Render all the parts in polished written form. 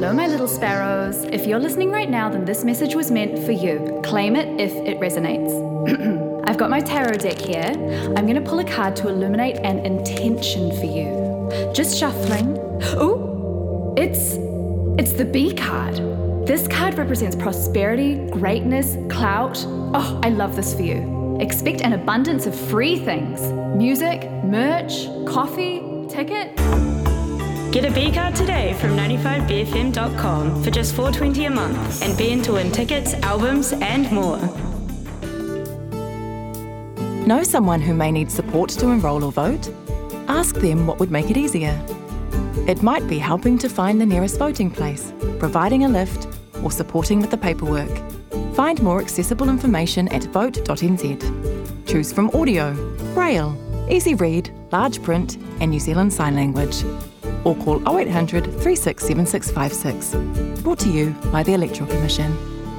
Hello, my little sparrows. If you're listening right now, then this message was meant for you. Claim it if it resonates. I've got my tarot deck here. I'm going to pull a card to illuminate an intention for you. Just shuffling. Ooh, it's the B card. This card represents prosperity, greatness, clout. Oh, I love this for you. Expect an abundance of free things. Music, merch, coffee, tickets. Get a B card today from 95bfm.com for just $4.20 a month and be in to win tickets, albums and more. Know someone who may need support to enrol or vote? Ask them what would make it easier. It might be helping to find the nearest voting place, providing a lift, or supporting with the paperwork. Find more accessible information at vote.nz. Choose from audio, braille, easy read, large print and New Zealand Sign Language. Or call 0800 36 7656. Brought to you by the Electoral Commission.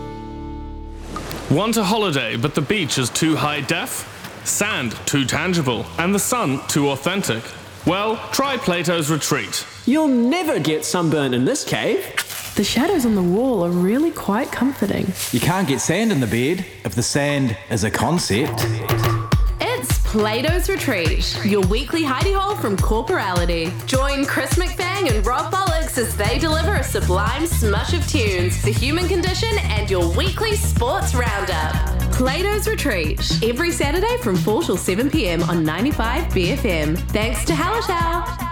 Want a holiday, but the beach is too high def? Sand too tangible? And the sun too authentic? Well, try Plato's Retreat. You'll never get sunburn in this cave. The shadows on the wall are really quite comforting. You can't get sand in the bed if the sand is a concept. It's Plato's Retreat, your weekly hidey hole from corporality. Join Chris McFang and Rob Bollocks as they deliver a sublime smush of tunes, the human condition, and your weekly sports roundup. Plato's Retreat, every Saturday from 4 till 7 p.m. on 95 BFM. Thanks to Hallertau.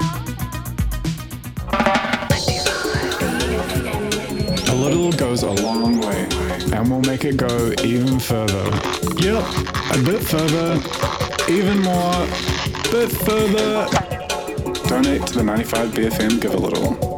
A little goes a long way, and we'll make it go even further. Yep, a bit further, even more, bit further. Donate to the 95 BFM Give a Little.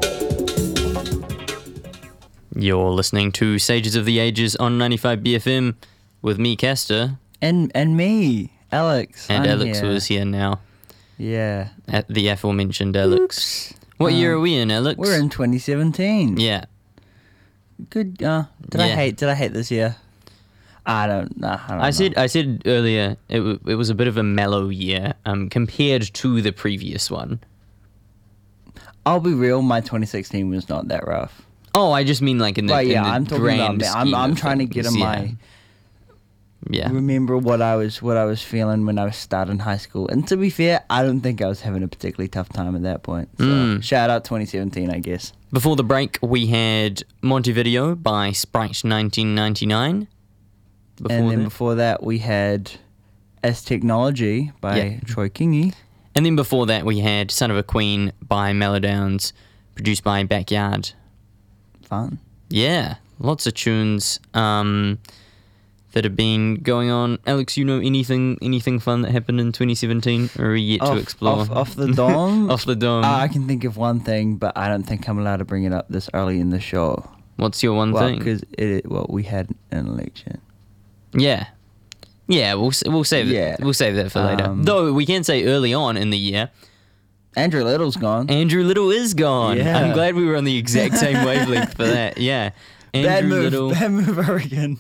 You're listening to Sages of the Ages on 95 BFM with me, Castor. And me, Alex. And I'm Alex here. was here now. Yeah. At the aforementioned Alex. Oops. What year are we in, Alex? We're in 2017. Yeah. Good. Did I hate this year? I don't know. I said earlier it was a bit of a mellow year compared to the previous one. I'll be real. My 2016 was not that rough. Oh, I just mean like in the, I'm talking grand about. scheme I'm of trying to things, get in my. Yeah. Remember what I was feeling when I was starting high school. And to be fair, I don't think I was having a particularly tough time at that point. So shout out 2017, I guess. Before the break, we had Montevideo by Sprite 1999. Before that, we had S Technology by Troy Kingi. And then before that, we had Son of a Queen by Mellowdowns, produced by Backyard. Fun. Yeah, lots of tunes that have been going on. Alex, you know anything fun that happened in 2017, or are we yet to explore? Off the dome? Off the dome. I can think of one thing, but I don't think I'm allowed to bring it up this early in the show. What's your one thing? Because we had an election. Yeah, we'll save it. Yeah. We'll save that for later. Though we can say early on in the year, Andrew Little's gone. Andrew Little is gone. Yeah. I'm glad we were on the exact same wavelength for that. Yeah. Bad move, Oregon.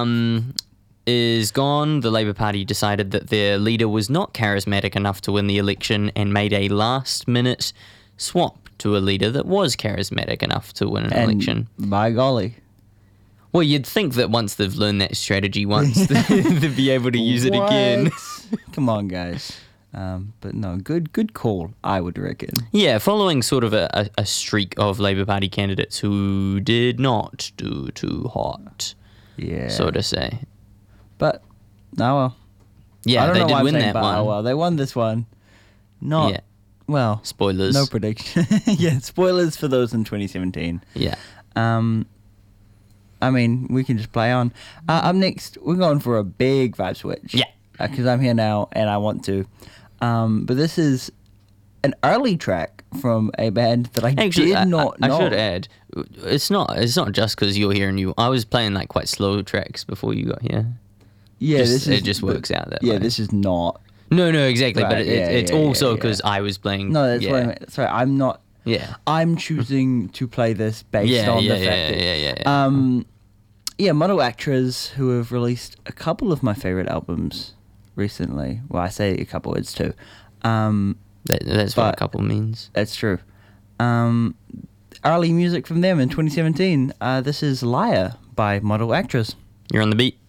Is gone. The Labour Party decided that their leader was not charismatic enough to win the election and made a last-minute swap to a leader that was charismatic enough to win an election. By golly. Well, you'd think that once they've learned that strategy once, they'd be able to use it again. Come on, guys. But no, good call, I would reckon. Yeah, following sort of a streak of Labour Party candidates who did not do too hot, so to say. But, oh well. Yeah, I don't they know did why I'm win saying that but, one. Oh well, they won this one. Not, well. Spoilers. No prediction. Yeah, spoilers for those in 2017. Yeah. I mean, we can just play on. Up next, we're going for a big vibe switch. Yeah. Because I'm here now and I want to. But this is an early track from a band that I did not know. I should add, it's not just because you're here and I was playing like quite slow tracks before you got here. Yeah, it just works out that way. Yeah, this is not. No, exactly. Right, but it's also because I was playing. No, that's what I meant. Sorry, I'm not. Yeah. I'm choosing to play this based on the fact that. Yeah, Model Actors, who have released a couple of my favorite albums recently. Well, I say a couple, it's two. That's what a couple means. That's true. early music from them in 2017. This is Liar by Model Actress. You're on the beat.